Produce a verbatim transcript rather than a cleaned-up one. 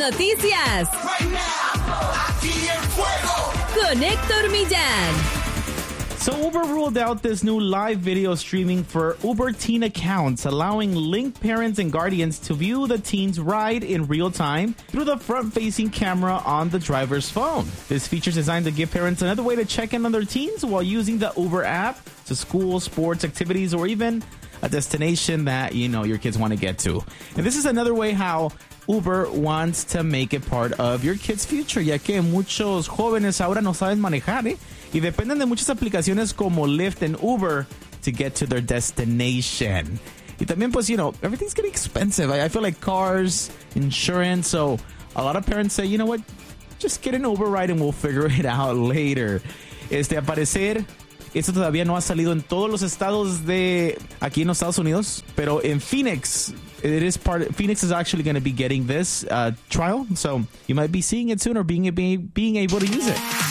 noticias. Con Héctor Millán. So Uber ruled out this new live video streaming for Uber teen accounts, allowing linked parents and guardians to view the teen's ride in real time through the front-facing camera on the driver's phone. This feature is designed to give parents another way to check in on their teens while using the Uber app to school, sports, activities, or even a destination that, you know, your kids want to get to. And this is another way how Uber wants to make it part of your kid's future, ya que muchos jóvenes ahora no saben manejar, ¿eh? Y dependen de muchas aplicaciones como Lyft and Uber to get to their destination. Y también, pues, you know, everything's getting expensive. I, I feel like cars, insurance. So a lot of parents say, you know what, just get an Uber ride and we'll figure it out later. Este, a parecer, esto todavía no ha salido en todos los estados de aquí en los Estados Unidos, pero en Phoenix, it is part. Phoenix is actually going to be getting this uh, trial. So you might be seeing it soon or being, being, being able to use it.